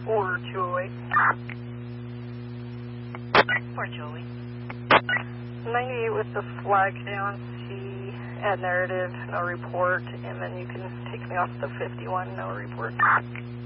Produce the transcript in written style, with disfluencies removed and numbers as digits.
4208. 4208. 98 with the flag down, C, add narrative, no report, and then you can take me off the 51, no report.